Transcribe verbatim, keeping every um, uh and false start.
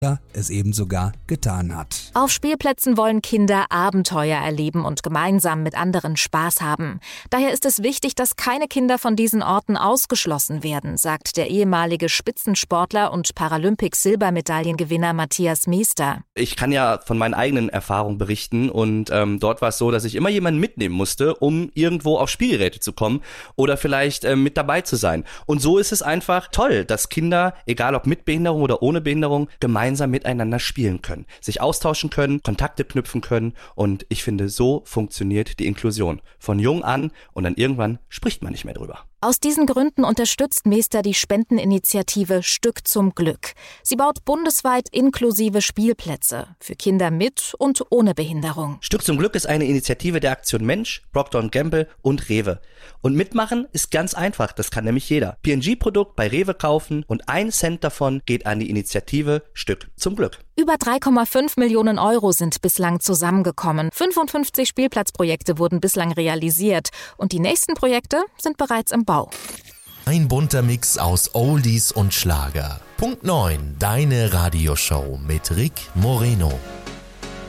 es eben sogar getan hat. Auf Spielplätzen wollen Kinder Abenteuer erleben und gemeinsam mit anderen Spaß haben. Daher ist es wichtig, dass keine Kinder von diesen Orten ausgeschlossen werden, sagt der ehemalige Spitzensportler und Paralympics-Silbermedaillengewinner Matthias Meester. Ich kann ja von meinen eigenen Erfahrungen berichten und ähm, dort war es so, dass ich immer jemanden mitnehmen musste, um irgendwo auf Spielgeräte zu kommen oder vielleicht ähm, mit dabei zu sein. Und so ist es einfach toll, dass Kinder, egal ob mit Behinderung oder ohne Behinderung, gemeinsam miteinander spielen können, sich austauschen können, Kontakte knüpfen können und ich finde, so funktioniert die Inklusion. Von jung an und dann irgendwann spricht man nicht mehr drüber. Aus diesen Gründen unterstützt Meester die Spendeninitiative Stück zum Glück. Sie baut bundesweit inklusive Spielplätze für Kinder mit und ohne Behinderung. Stück zum Glück ist eine Initiative der Aktion Mensch, Procter und Gamble und Rewe. Und mitmachen ist ganz einfach, das kann nämlich jeder. P and G-Produkt bei Rewe kaufen und ein Cent davon geht an die Initiative Stück zum Glück. Über drei Komma fünf Millionen Euro sind bislang zusammengekommen. fünfundfünfzig Spielplatzprojekte wurden bislang realisiert und die nächsten Projekte sind bereits im Bau. Ein bunter Mix aus Oldies und Schlager. Punkt neun, deine Radioshow mit Rick Moreno.